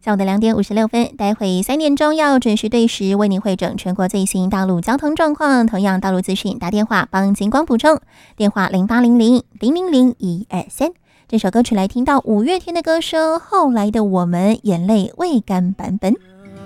上午的2:56，待会3点钟要准时对时为您汇整全国最新道路交通状况。同样道路资讯，打电话帮金光补充，电话0800-000-123。这首歌曲来听到五月天的歌声《后来的我们》，眼泪未干版本。